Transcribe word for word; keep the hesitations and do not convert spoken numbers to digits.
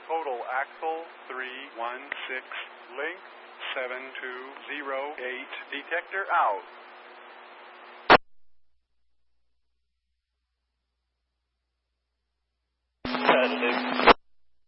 Total axle three one six. Link seven two zero eight. Detector out.